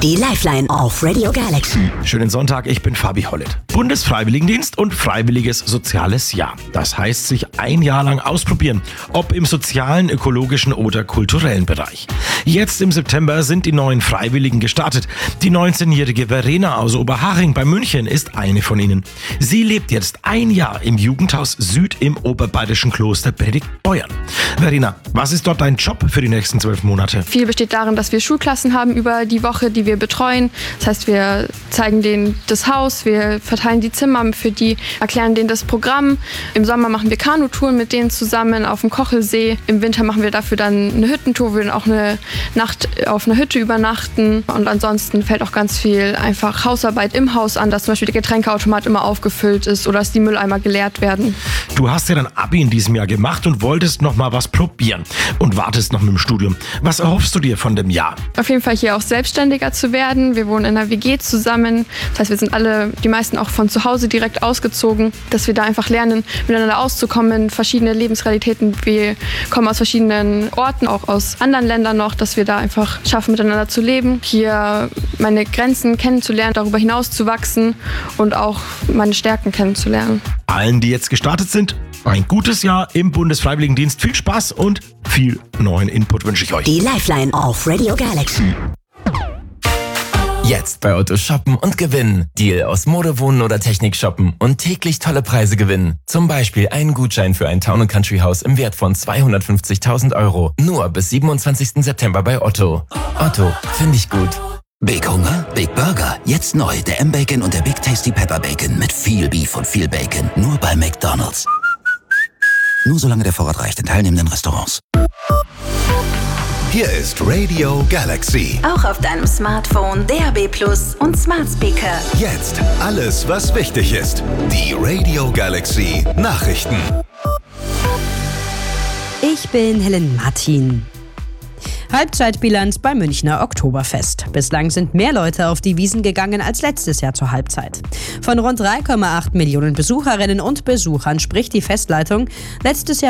Die Lifeline auf Radio Galaxy. Schönen Sonntag, ich bin Fabi Hollett. Bundesfreiwilligendienst und freiwilliges soziales Jahr. Das heißt, sich ein Jahr lang ausprobieren, ob im sozialen, ökologischen oder kulturellen Bereich. Jetzt im September sind die neuen Freiwilligen gestartet. Die 19-jährige Verena aus Oberhaching bei München ist eine von ihnen. Sie lebt jetzt ein Jahr im Jugendhaus Süd im oberbayerischen Kloster Predigtbeuern. Verena, was ist dort dein Job für die nächsten 12 Monate? Viel besteht darin, dass wir Schulklassen haben über die Woche, die wir betreuen. Das heißt, wir zeigen denen das Haus, wir verteilen die Zimmer für die, erklären denen das Programm. Im Sommer machen wir Kanutouren mit denen zusammen auf dem Kochelsee. Im Winter machen wir dafür dann eine Hüttentour, wir auch eine Nacht auf einer Hütte übernachten. Und ansonsten fällt auch ganz viel einfach Hausarbeit im Haus an, dass zum Beispiel der Getränkeautomat immer aufgefüllt ist oder dass die Mülleimer geleert werden. Du hast ja dein Abi in diesem Jahr gemacht und wolltest noch mal was probieren und wartest noch mit dem Studium. Was erhoffst du dir von dem Jahr? Auf jeden Fall hier auch selbstständiger zu werden. Wir wohnen in einer WG zusammen. Das heißt, wir sind die meisten auch von zu Hause direkt ausgezogen, dass wir da einfach lernen, miteinander auszukommen, verschiedene Lebensrealitäten. Wir kommen aus verschiedenen Orten, auch aus anderen Ländern noch, dass wir da einfach schaffen, miteinander zu leben, hier meine Grenzen kennenzulernen, darüber hinaus zu wachsen und auch meine Stärken kennenzulernen. Allen, die jetzt gestartet sind, ein gutes Jahr im Bundesfreiwilligendienst. Viel Spaß und viel neuen Input wünsche ich euch. Die Lifeline auf Radio Galaxy. Jetzt bei Otto shoppen und gewinnen. Deal aus Mode, Wohnen oder Technik shoppen und täglich tolle Preise gewinnen. Zum Beispiel einen Gutschein für ein Town & Country Haus im Wert von 250.000 €. Nur bis 27. September bei Otto. Otto, finde ich gut. Big Hunger? Big Burger. Jetzt neu. Der M-Bacon und der Big Tasty Pepper Bacon mit viel Beef und viel Bacon. Nur bei McDonald's. Nur solange der Vorrat reicht in teilnehmenden Restaurants. Hier ist Radio Galaxy. Auch auf deinem Smartphone, DAB+ und Smart Speaker. Jetzt alles, was wichtig ist. Die Radio Galaxy Nachrichten. Ich bin Helen Martin. Halbzeitbilanz beim Münchner Oktoberfest. Bislang sind mehr Leute auf die Wiesn gegangen als letztes Jahr zur Halbzeit. Von rund 3,8 Millionen Besucherinnen und Besuchern spricht die Festleitung. Letztes Jahr